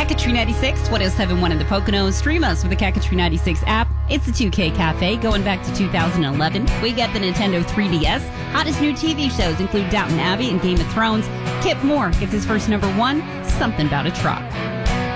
Kakatri 96, 1071 in the Poconos. Stream us with the Kakatri 96 app. It's the 2K Cafe going back to 2011. We got the Nintendo 3DS. Hottest new TV shows include Downton Abbey and Game of Thrones. Kip Moore gets his first #1, Something About a Truck.